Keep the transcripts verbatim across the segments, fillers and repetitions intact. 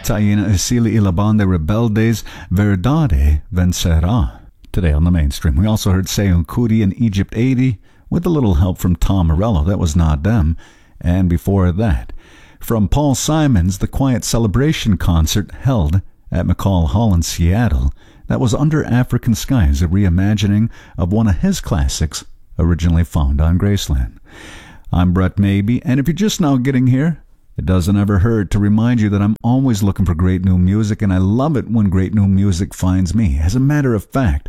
Taina Esili Ilabande Rebeldes Verdade Vencerá. Today on the mainstream. We also heard Seun Kuti and Egypt eighty with a little help from Tom Morello. That was Not Them. And before that, from Paul Simons, the Quiet Celebration concert held at McCall Hall in Seattle. That was Under African Skies, a reimagining of one of his classics originally found on Graceland. I'm Brett Maybe, and if you're just now getting here, it doesn't ever hurt to remind you that I'm always looking for great new music, and I love it when great new music finds me. As a matter of fact,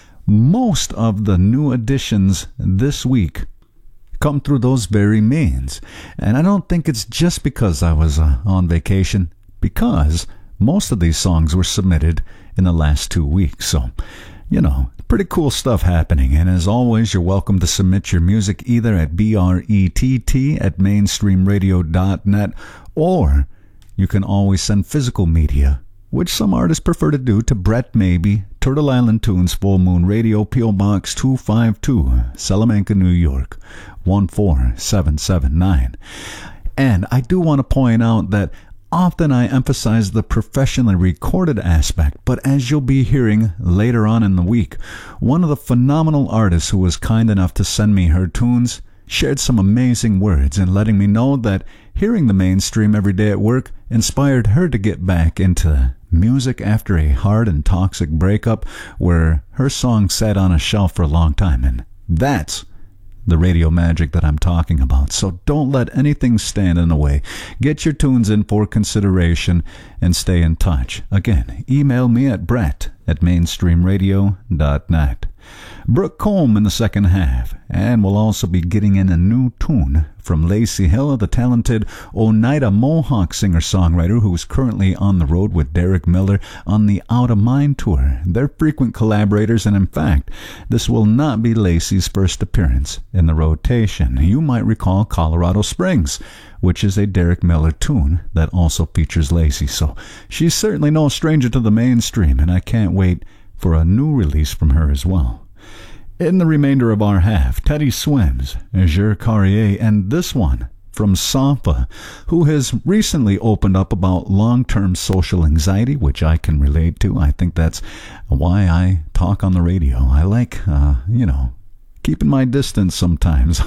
most of the new additions this week come through those very means. And I don't think it's just because I was uh, on vacation, because most of these songs were submitted in the last two weeks. So, you know, pretty cool stuff happening. And as always, you're welcome to submit your music either at B R E T T at mainstream radio dot net, or you can always send physical media, which some artists prefer to do, to Brett Maybe, Turtle Island Tunes, Full Moon Radio, P O. Box two five two, Salamanca, New York, one four seven seven nine. And I do want to point out that often I emphasize the professionally recorded aspect, but as you'll be hearing later on in the week, one of the phenomenal artists who was kind enough to send me her tunes shared some amazing words in letting me know that hearing the mainstream every day at work inspired her to get back into music after a hard and toxic breakup where her song sat on a shelf for a long time. And that's the radio magic that I'm talking about. So don't let anything stand in the way. Get your tunes in for consideration and stay in touch. Again, email me at brett at mainstream radio dot net. Brooke Combe in the second half, and we'll also be getting in a new tune from Lacey Hill, the talented Oneida Mohawk singer-songwriter who is currently on the road with Derek Miller on the Out of Mind tour. They're frequent collaborators, and in fact, this will not be Lacey's first appearance in the rotation. You might recall Colorado Springs, which is a Derek Miller tune that also features Lacey. So she's certainly no stranger to the mainstream, and I can't wait for a new release from her as well. In the remainder of our half, Teddy Swims, Azure Carrier, and this one from Sampha, who has recently opened up about long-term social anxiety, which I can relate to. I think that's why I talk on the radio. I like, uh, you know, keeping my distance sometimes.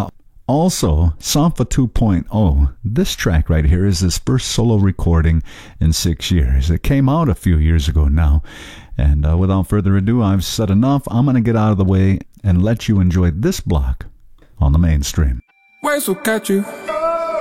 Also, Sampha two point oh, this track right here is his first solo recording in six years. It came out a few years ago now. And uh, without further ado, I've said enough. I'm going to get out of the way and let you enjoy this block on the mainstream. Waves will catch you.